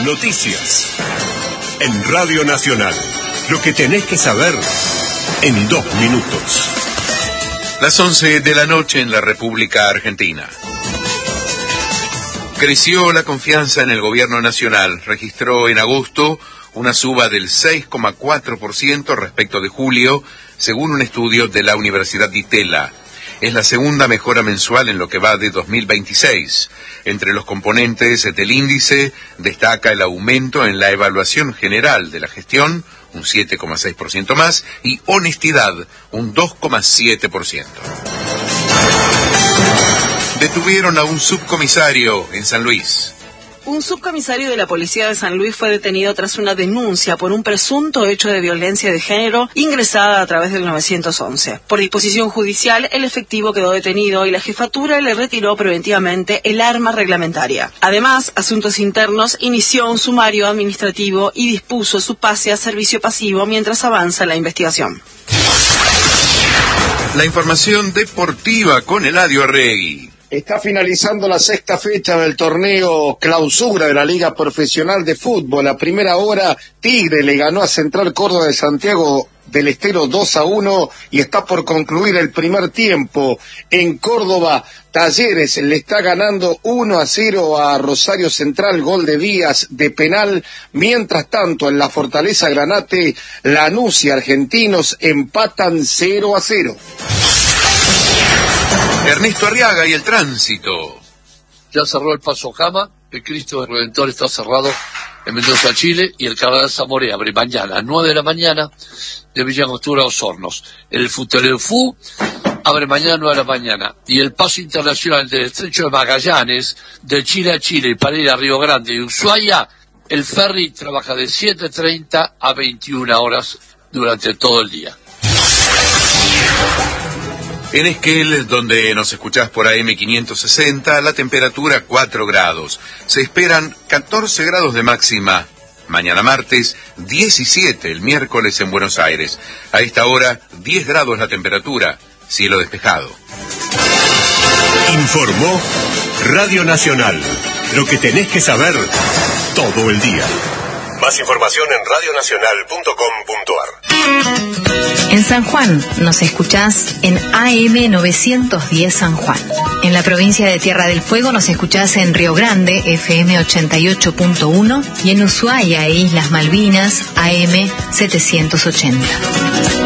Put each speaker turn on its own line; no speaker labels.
noticias. En Radio Nacional, lo que tenés que saber en 2 minutos.
Las 11 de la noche en la República Argentina. Creció la confianza en el gobierno nacional. Registró en agosto una suba del 6,4% respecto de julio, según un estudio de la Universidad de Itela. Es la segunda mejora mensual en lo que va de 2026. Entre los componentes del índice destaca el aumento en la evaluación general de la gestión, un 7,6% más, y honestidad, un 2,7%. Detuvieron a un subcomisario en San Luis.
Un subcomisario de la Policía de San Luis fue detenido tras una denuncia por un presunto hecho de violencia de género ingresada a través del 911. Por disposición judicial, el efectivo quedó detenido y la jefatura le retiró preventivamente el arma reglamentaria. Además, Asuntos Internos inició un sumario administrativo y dispuso su pase a servicio pasivo mientras avanza la investigación.
La información deportiva con Eladio Arregui.
Está finalizando la 6ª fecha del torneo clausura de la Liga Profesional de Fútbol. A primera hora, Tigre le ganó a Central Córdoba de Santiago del Estero 2-1 y está por concluir el primer tiempo. En Córdoba, Talleres le está ganando 1-0 a Rosario Central, gol de Díaz de penal. Mientras tanto, en la Fortaleza Granate, Lanús y Argentinos empatan 0-0.
Ernesto Arriaga y el tránsito.
Ya cerró el Paso Jama, el Cristo Redentor está cerrado en Mendoza, Chile, y el Cardenal Zamoré abre mañana a 9 de la mañana de Villa Angostura a Osornos. El Futelefú abre mañana a 9 de la mañana, y el Paso Internacional del Estrecho de Magallanes, de Chile a Chile y para ir a Río Grande y Ushuaia, el ferry trabaja de 7:30 a 21 horas durante todo el día.
En Esquel, donde nos escuchás por AM 560, la temperatura 4 grados. Se esperan 14 grados de máxima. Mañana martes, 17 el miércoles en Buenos Aires. A esta hora, 10 grados la temperatura, cielo despejado.
Informó Radio Nacional. Lo que tenés que saber todo el día. Más información en radionacional.com.ar.
En San Juan nos escuchás en AM 910 San Juan. En la provincia de Tierra del Fuego nos escuchás en Río Grande, FM 88.1, y en Ushuaia e Islas Malvinas, AM 780.